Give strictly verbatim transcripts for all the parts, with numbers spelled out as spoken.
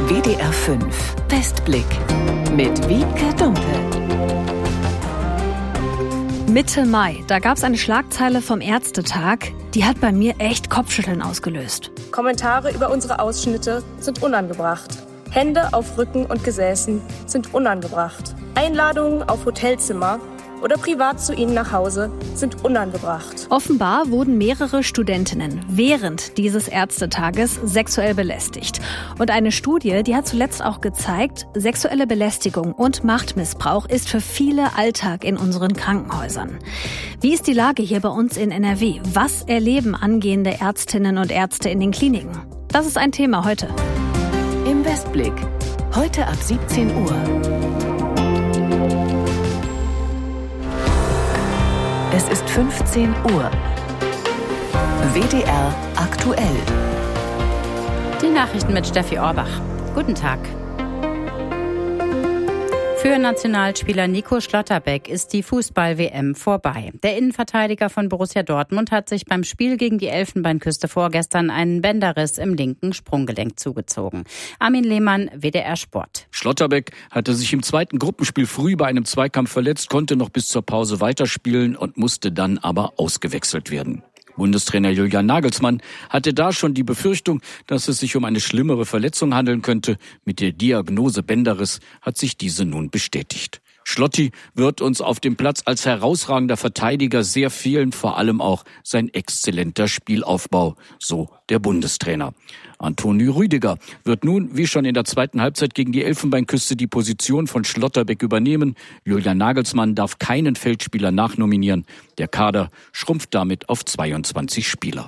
W D R fünf Westblick mit Wiebke Dumpe. Mitte Mai, da gab es eine Schlagzeile vom Ärztetag, die hat bei mir echt Kopfschütteln ausgelöst. Kommentare über unsere Ausschnitte sind unangebracht. Hände auf Rücken und Gesäßen sind unangebracht. Einladungen auf Hotelzimmer oder privat zu ihnen nach Hause sind unangebracht. Offenbar wurden mehrere Studentinnen während dieses Ärztetages sexuell belästigt. Und eine Studie, die hat zuletzt auch gezeigt, sexuelle Belästigung und Machtmissbrauch ist für viele Alltag in unseren Krankenhäusern. Wie ist die Lage hier bei uns in N R W? Was erleben angehende Ärztinnen und Ärzte in den Kliniken? Das ist ein Thema heute. Im Westblick. Heute ab siebzehn Uhr. Es ist fünfzehn Uhr. W D R aktuell. Die Nachrichten mit Steffi Orbach. Guten Tag. Für Nationalspieler Nico Schlotterbeck ist die Fußball-W M vorbei. Der Innenverteidiger von Borussia Dortmund hat sich beim Spiel gegen die Elfenbeinküste vorgestern einen Bänderriss im linken Sprunggelenk zugezogen. Armin Lehmann, W D R Sport. Schlotterbeck hatte sich im zweiten Gruppenspiel früh bei einem Zweikampf verletzt, konnte noch bis zur Pause weiterspielen und musste dann aber ausgewechselt werden. Bundestrainer Julian Nagelsmann hatte da schon die Befürchtung, dass es sich um eine schlimmere Verletzung handeln könnte. Mit der Diagnose Bänderriss hat sich diese nun bestätigt. Schlotti wird uns auf dem Platz als herausragender Verteidiger sehr fehlen, vor allem auch sein exzellenter Spielaufbau, so der Bundestrainer. Antonio Rüdiger wird nun, wie schon in der zweiten Halbzeit gegen die Elfenbeinküste, die Position von Schlotterbeck übernehmen. Julian Nagelsmann darf keinen Feldspieler nachnominieren. Der Kader schrumpft damit auf zweiundzwanzig Spieler.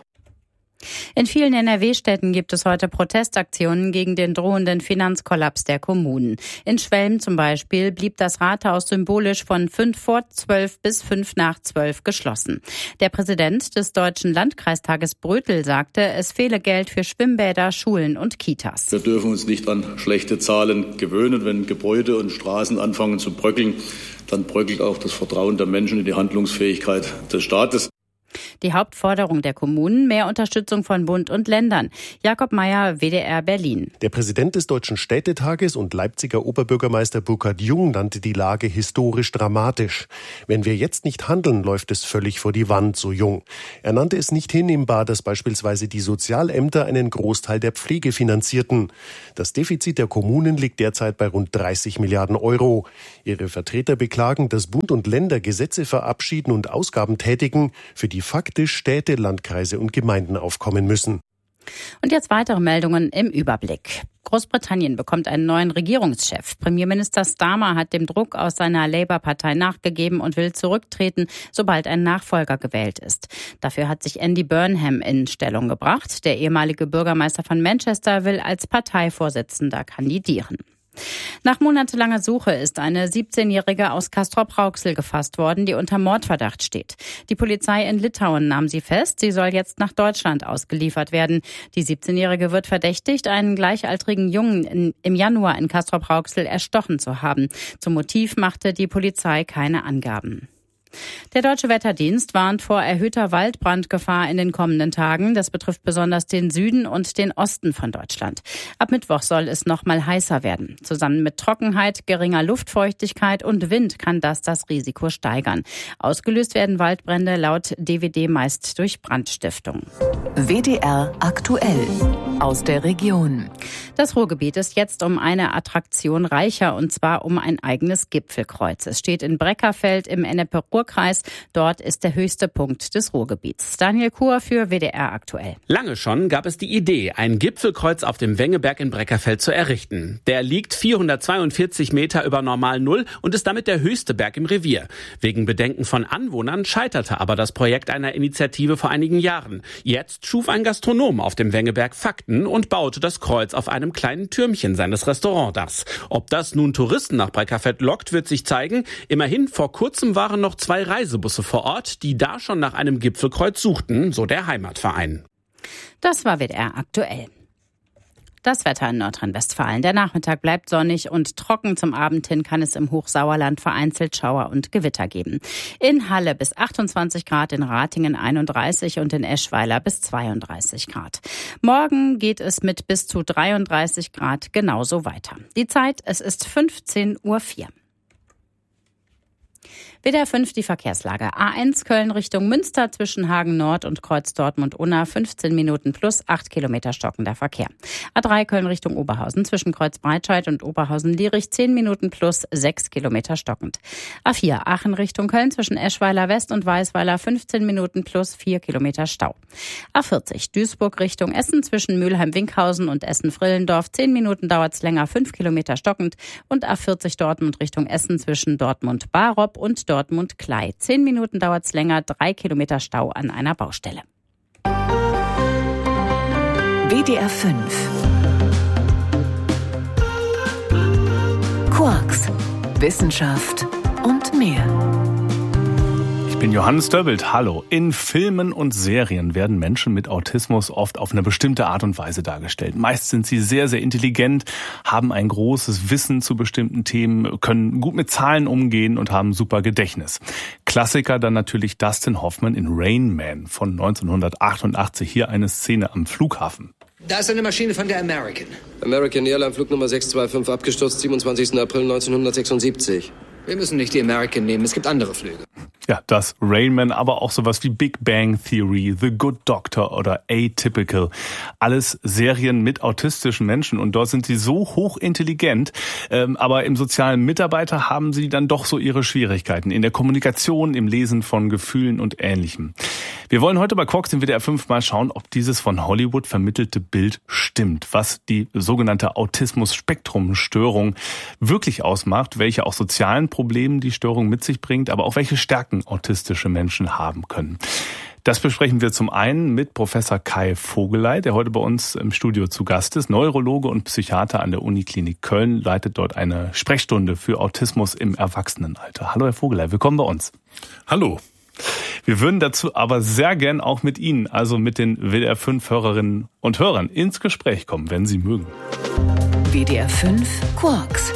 In vielen N R W-Städten gibt es heute Protestaktionen gegen den drohenden Finanzkollaps der Kommunen. In Schwelm zum Beispiel blieb das Rathaus symbolisch von fünf vor zwölf bis fünf nach zwölf geschlossen. Der Präsident des Deutschen Landkreistages Brötel sagte, es fehle Geld für Schwimmbäder, Schulen und Kitas. Wir dürfen uns nicht an schlechte Zahlen gewöhnen. Wenn Gebäude und Straßen anfangen zu bröckeln, dann bröckelt auch das Vertrauen der Menschen in die Handlungsfähigkeit des Staates. Die Hauptforderung der Kommunen, mehr Unterstützung von Bund und Ländern. Jakob Mayer, W D R Berlin. Der Präsident des Deutschen Städtetages und Leipziger Oberbürgermeister Burkhard Jung nannte die Lage historisch dramatisch. Wenn wir jetzt nicht handeln, läuft es völlig vor die Wand, so Jung. Er nannte es nicht hinnehmbar, dass beispielsweise die Sozialämter einen Großteil der Pflege finanzierten. Das Defizit der Kommunen liegt derzeit bei rund dreißig Milliarden Euro. Ihre Vertreter beklagen, dass Bund und Länder Gesetze verabschieden und Ausgaben tätigen, für die faktisch Städte, Landkreise und Gemeinden aufkommen müssen. Und jetzt weitere Meldungen im Überblick. Großbritannien bekommt einen neuen Regierungschef. Premierminister Starmer hat dem Druck aus seiner Labour-Partei nachgegeben und will zurücktreten, sobald ein Nachfolger gewählt ist. Dafür hat sich Andy Burnham in Stellung gebracht. Der ehemalige Bürgermeister von Manchester will als Parteivorsitzender kandidieren. Nach monatelanger Suche ist eine siebzehnjährige aus Castrop-Rauxel gefasst worden, die unter Mordverdacht steht. Die Polizei in Litauen nahm sie fest. Sie soll jetzt nach Deutschland ausgeliefert werden. Die siebzehnjährige wird verdächtigt, einen gleichaltrigen Jungen in, im Januar in Castrop-Rauxel erstochen zu haben. Zum Motiv machte die Polizei keine Angaben. Der Deutsche Wetterdienst warnt vor erhöhter Waldbrandgefahr in den kommenden Tagen. Das betrifft besonders den Süden und den Osten von Deutschland. Ab Mittwoch soll es noch mal heißer werden. Zusammen mit Trockenheit, geringer Luftfeuchtigkeit und Wind kann das das Risiko steigern. Ausgelöst werden Waldbrände laut D W D meist durch Brandstiftung. W D R aktuell aus der Region. Das Ruhrgebiet ist jetzt um eine Attraktion reicher, und zwar um ein eigenes Gipfelkreuz. Es steht in Breckerfeld im Ennepe-Ruhr-Kreis. Dort ist der höchste Punkt des Ruhrgebiets. Daniel Kuhr für W D R aktuell. Lange schon gab es die Idee, ein Gipfelkreuz auf dem Wengeberg in Breckerfeld zu errichten. Der liegt vierhundertzweiundvierzig Meter über Normal Null und ist damit der höchste Berg im Revier. Wegen Bedenken von Anwohnern scheiterte aber das Projekt einer Initiative vor einigen Jahren. Jetzt schuf ein Gastronom auf dem Wengeberg Fakten und baute das Kreuz auf einem kleinen Türmchen seines Restaurantdachs. Ob das nun Touristen nach Breckerfeld lockt, wird sich zeigen. Immerhin, vor kurzem waren noch zwei Reisebusse vor Ort, die da schon nach einem Gipfelkreuz suchten, so der Heimatverein. Das war W D R aktuell. Das Wetter in Nordrhein-Westfalen. Der Nachmittag bleibt sonnig und trocken. Zum Abend hin kann es im Hochsauerland vereinzelt Schauer und Gewitter geben. In Halle bis achtundzwanzig Grad, in Ratingen einunddreißig und in Eschweiler bis zweiunddreißig Grad. Morgen geht es mit bis zu dreiunddreißig Grad genauso weiter. Die Zeit, es ist fünfzehn Uhr vier. W D R fünf die Verkehrslage. A eins Köln Richtung Münster zwischen Hagen Nord und Kreuz Dortmund-Unna fünfzehn Minuten plus acht Kilometer stockender Verkehr. A drei Köln Richtung Oberhausen zwischen Kreuz Breitscheid und Oberhausen-Lierich zehn Minuten plus sechs Kilometer stockend. A vier Aachen Richtung Köln zwischen Eschweiler West und Weißweiler fünfzehn Minuten plus vier Kilometer Stau. A vierzig Duisburg Richtung Essen zwischen Mülheim-Winkhausen und Essen-Frillendorf zehn Minuten dauert's länger, fünf Kilometer stockend. Und A vierzig Dortmund Richtung Essen zwischen Dortmund-Barop und Dortmund-Klei. Zehn Minuten dauert's länger, drei Kilometer Stau an einer Baustelle. W D R fünf Quarks, Wissenschaft und mehr. Ich bin Johannes Döbbelt. Hallo. In Filmen und Serien werden Menschen mit Autismus oft auf eine bestimmte Art und Weise dargestellt. Meist sind sie sehr, sehr intelligent, haben ein großes Wissen zu bestimmten Themen, können gut mit Zahlen umgehen und haben super Gedächtnis. Klassiker dann natürlich Dustin Hoffman in Rain Man von neunzehnhundertachtundachtzig. Hier eine Szene am Flughafen. Da ist eine Maschine von der American. American Airline Flugnummer sechs zwei fünf abgestürzt, siebenundzwanzigsten April neunzehnhundertsechsundsiebzig. Wir müssen nicht die American nehmen, es gibt andere Flüge. Ja, das Rain Man, aber auch sowas wie Big Bang Theory, The Good Doctor oder Atypical. Alles Serien mit autistischen Menschen und dort sind sie so hochintelligent, ähm, aber im sozialen Mitarbeiter haben sie dann doch so ihre Schwierigkeiten in der Kommunikation, im Lesen von Gefühlen und Ähnlichem. Wir wollen heute bei Quarks im W D R fünf mal schauen, ob dieses von Hollywood vermittelte Bild stimmt, was die sogenannte Autismus-Spektrum-Störung wirklich ausmacht, welche auch sozialen Probleme die Störung mit sich bringt, aber auch welche Stärken autistische Menschen haben können. Das besprechen wir zum einen mit Professor Kai Vogeley, der heute bei uns im Studio zu Gast ist, Neurologe und Psychiater an der Uniklinik Köln, leitet dort eine Sprechstunde für Autismus im Erwachsenenalter. Hallo Herr Vogeley, willkommen bei uns. Hallo. Wir würden dazu aber sehr gern auch mit Ihnen, also mit den W D R fünf Hörerinnen und Hörern, ins Gespräch kommen, wenn Sie mögen. W D R fünf Quarks.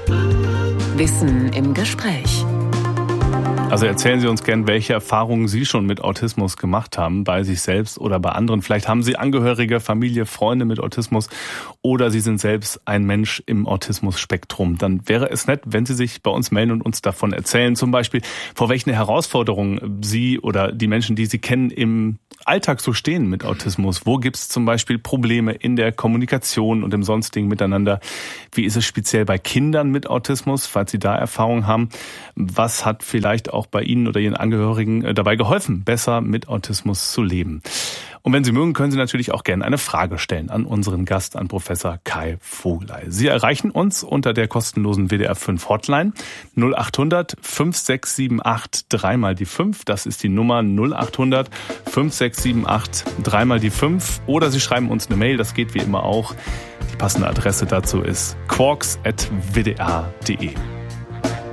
Wissen im Gespräch. Also erzählen Sie uns gern, welche Erfahrungen Sie schon mit Autismus gemacht haben, bei sich selbst oder bei anderen. Vielleicht haben Sie Angehörige, Familie, Freunde mit Autismus oder Sie sind selbst ein Mensch im Autismus-Spektrum. Dann wäre es nett, wenn Sie sich bei uns melden und uns davon erzählen. Zum Beispiel, vor welchen Herausforderungen Sie oder die Menschen, die Sie kennen, im Alltag so stehen mit Autismus. Wo gibt es zum Beispiel Probleme in der Kommunikation und im sonstigen Miteinander? Wie ist es speziell bei Kindern mit Autismus, falls Sie da Erfahrungen haben? Was hat vielleicht auch bei Ihnen oder Ihren Angehörigen dabei geholfen, besser mit Autismus zu leben? Und wenn Sie mögen, können Sie natürlich auch gerne eine Frage stellen an unseren Gast, an Professor Kai Vogeley. Sie erreichen uns unter der kostenlosen W D R fünf Hotline null acht hundert fünf sechs sieben acht drei mal die fünf. Das ist die Nummer null acht hundert fünf sechs sieben acht drei mal die fünf. Oder Sie schreiben uns eine Mail, das geht wie immer auch. Die passende Adresse dazu ist quarks at w d r punkt d e.